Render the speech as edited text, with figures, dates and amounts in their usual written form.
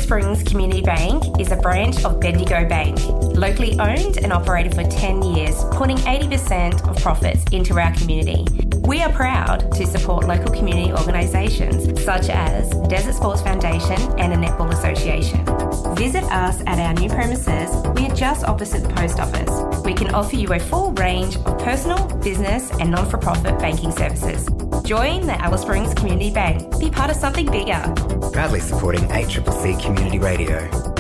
Springs Community Bank is a branch of Bendigo Bank, locally owned and operated for 10 years, putting 80% of profits into our community. We are proud to support local community organisations such as Desert Sports Foundation and the Netball Association. Visit us at our new premises. We are just opposite the post office. We can offer you a full range of personal, business and non-for-profit banking services. Join the Alice Springs Community Bank. Be part of something bigger. Proudly supporting ACCC Community Radio.